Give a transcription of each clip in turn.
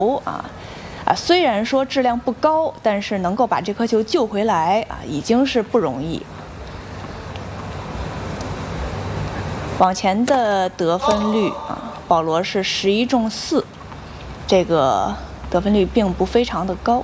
虽然说质量不高，但是能够把这颗球救回来已经是不容易。往前的得分率保罗是11中4，这个得分率并不非常的高。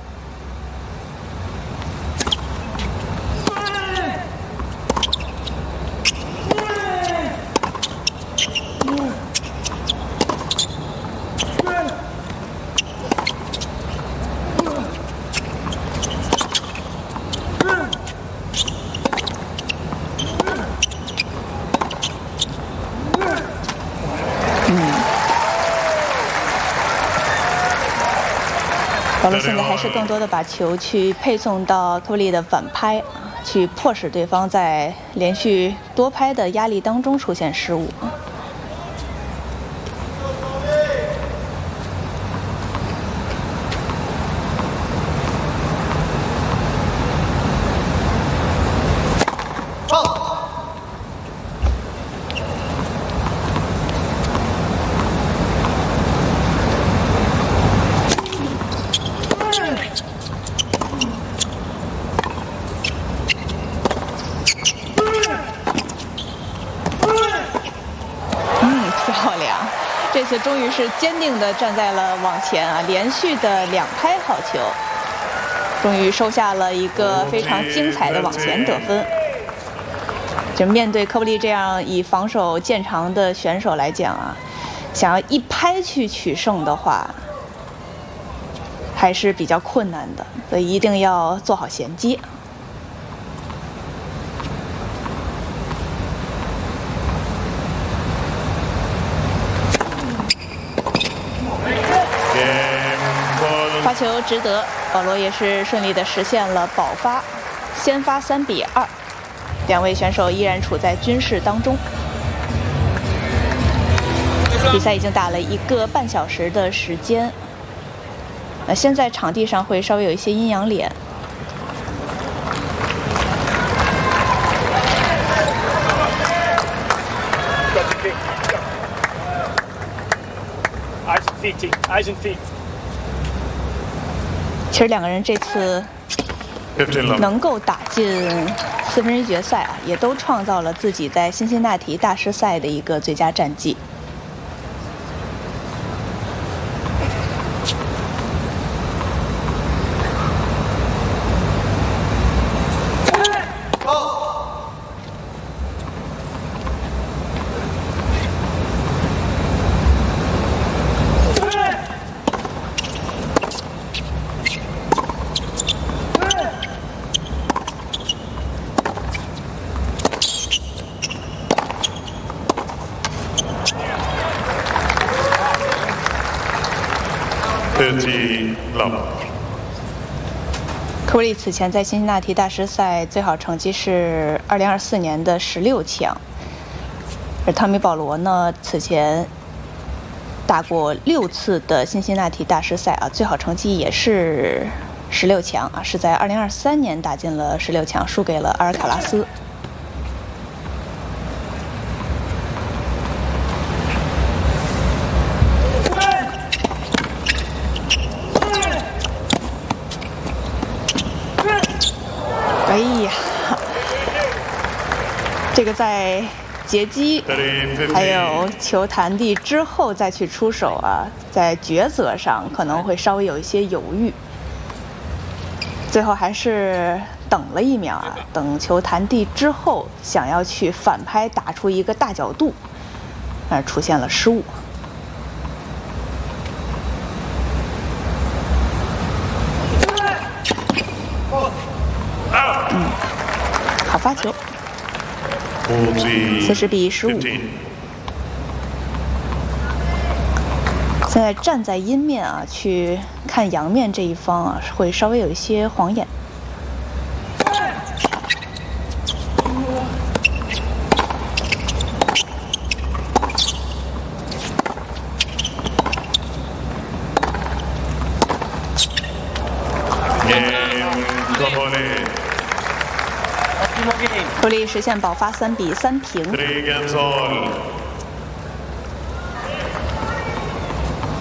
保罗现在还是更多的把球去配送到科布利的反拍，去迫使对方在连续多拍的压力当中出现失误。这次终于是坚定地站在了网前连续的2拍好球，终于收下了一个非常精彩的网前得分。就面对科布利这样以防守见长的选手来讲想要一拍去取胜的话，还是比较困难的，所以一定要做好衔接。发球值得，保罗也是顺利地实现了保发，先发3比2，两位选手依然处在均势当中。比赛已经打了1个半小时的时间，现在场地上会稍微有一些阴阳脸。其实两个人这次能够打进1/4决赛也都创造了自己在辛辛那提大师赛的一个最佳战绩。科布利此前在辛辛那提大师赛最好成绩是2024年的16强，而汤米·保罗呢，此前打过6次的辛辛那提大师赛最好成绩也是16强是在2023年打进了16强，输给了阿尔卡拉斯。哎呀，这个在截击还有球弹地之后再去出手在抉择上可能会稍微有一些犹豫，最后还是等了1秒等球弹地之后想要去反拍打出一个大角度，出现了失误。好发球，40比15。现在站在阴面去看阳面这一方会稍微有一些晃眼。科布利实现保发3比3平。